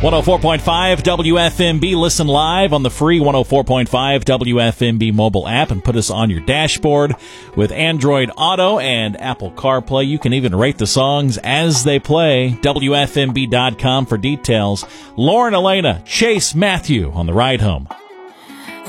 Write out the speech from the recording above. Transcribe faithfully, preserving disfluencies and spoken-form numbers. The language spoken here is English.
one oh four point five W F M B. Listen live on the free one oh four point five W F M B mobile app and put us on your dashboard with Android Auto and Apple CarPlay. You can even rate the songs as they play. W F M B dot com for details. Lauren, Elena, Chase, Matthew on the ride home.